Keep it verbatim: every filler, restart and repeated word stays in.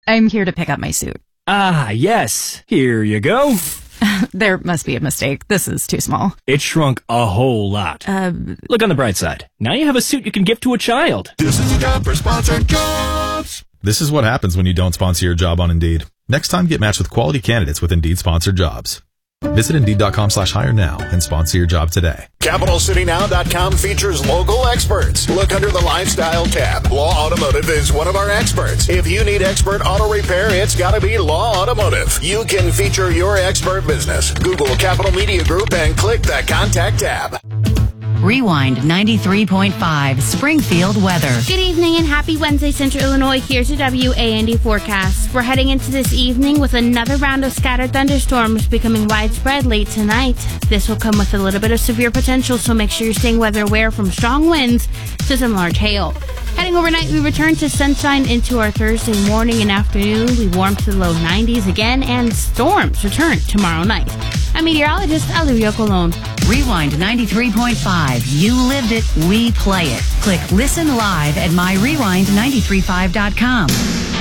I'm here to pick up my suit. Ah, yes. Here you go. There must be a mistake. This is too small. It shrunk a whole lot. Uh, Look on the bright side. Now you have a suit you can give to a child. This is a job for Sponsored Jobs. This is what happens when you don't sponsor your job on Indeed. Next time, get matched with quality candidates with Indeed sponsored jobs. Visit Indeed.com slash hire now and sponsor your job today. Capital City Now dot com features local experts. Look under the Lifestyle tab. Law Automotive is one of our experts. If you need expert auto repair, it's got to be Law Automotive. You can feature your expert business. Google Capital Media Group and click the Contact tab. Rewind ninety-three point five Springfield weather. Good evening and happy Wednesday, Central Illinois. Here's your W A N D forecast. We're heading into this evening with another round of scattered thunderstorms becoming widespread late tonight. This will come with a little bit of severe potential, so make sure you're staying weather aware from strong winds to some large hail. Heading overnight, we return to sunshine into our Thursday morning and afternoon. We warm to the low nineties again, and storms return tomorrow night. I'm meteorologist Olivia Colon. Rewind ninety-three point five. You lived it, we play it. Click listen live at my rewind nine three five dot com.